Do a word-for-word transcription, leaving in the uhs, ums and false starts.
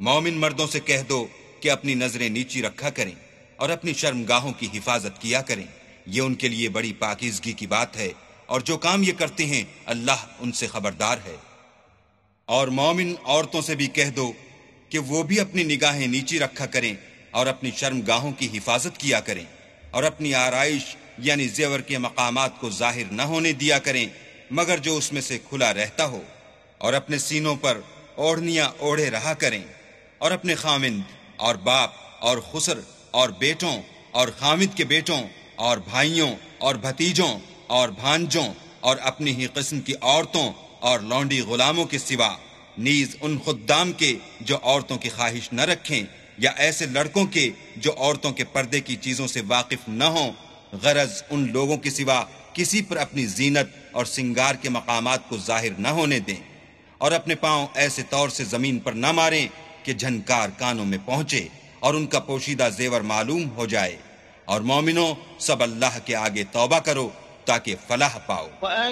مومن مردوں سے کہہ دو کہ اپنی نظریں نیچی رکھا کریں اور اپنی شرمگاہوں کی حفاظت کیا کریں، یہ ان کے لیے بڑی پاکیزگی کی بات ہے، اور جو کام یہ کرتے ہیں اللہ ان سے خبردار ہے۔ اور مومن عورتوں سے بھی کہہ دو کہ وہ بھی اپنی نگاہیں نیچی رکھا کریں اور اپنی شرمگاہوں کی حفاظت کیا کریں، اور اپنی آرائش یعنی زیور کے مقامات کو ظاہر نہ ہونے دیا کریں مگر جو اس میں سے کھلا رہتا ہو، اور اپنے سینوں پر اوڑھنیاں اوڑھے رہا کریں، اور اپنے خامند اور باپ اور خسر اور بیٹوں اور خامد کے بیٹوں اور بھائیوں اور بھتیجوں اور بھانجوں اور اپنی ہی قسم کی عورتوں اور لونڈی غلاموں کے سوا، نیز ان خدام کے جو عورتوں کی خواہش نہ رکھیں، یا ایسے لڑکوں کے جو عورتوں کے پردے کی چیزوں سے واقف نہ ہوں، غرض ان لوگوں کے سوا کسی پر اپنی زینت اور سنگار کے مقامات کو ظاہر نہ ہونے دیں، اور اپنے پاؤں ایسے طور سے زمین پر نہ ماریں کہ جھنکار کانوں میں پہنچے اور ان کا پوشیدہ زیور معلوم ہو جائے۔ اور مومنوں، سب اللہ کے آگے توبہ کرو تاکہ فلاح پاؤ۔